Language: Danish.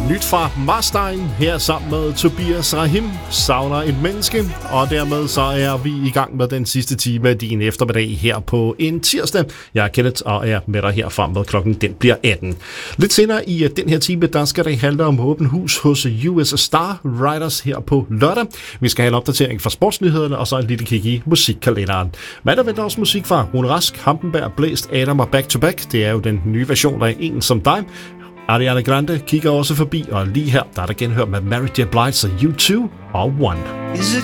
Nyt fra Marstein her sammen med Tobias Rahim, savner et menneske, og dermed så er vi i gang med den sidste time af din eftermiddag her på en tirsdag. Jeg er Kenneth og er med dig her frem med klokken den bliver 18. Lidt senere i den her time, der skal det handle om åbent hus hos US Star Riders her på lørdag. Vi skal have en opdatering fra sportsnyhederne og så en lille kig i musikkalenderen. Men der venter også musik fra Rune Rask, Hampenberg, Blæst, Adam og Back to Back. Det er jo den nye version af En som dig. Ariana Grande kigger også forbi, og lige her, der er der genhørt med Mary J. Blige og U2 og One. Is it